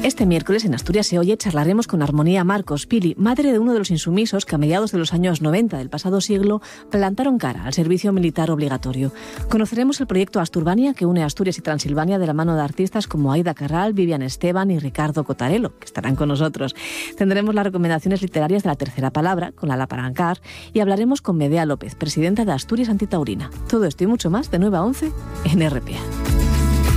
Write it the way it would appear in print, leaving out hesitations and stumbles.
Este miércoles en Asturias se oye charlaremos con Armonía Marcos Pili, madre de uno de los insumisos que a mediados de los años 90 del pasado siglo plantaron cara al servicio militar obligatorio. Conoceremos el proyecto Asturbania que une Asturias y Transilvania de la mano de artistas como Aida Carral, Vivian Esteban y Ricardo Cotarelo, que estarán con nosotros. Tendremos las recomendaciones literarias de La Tercera Palabra con Lala Parancar y hablaremos con Medea López, presidenta de Asturias Antitaurina. Todo esto y mucho más de 9 a 11 en RPA.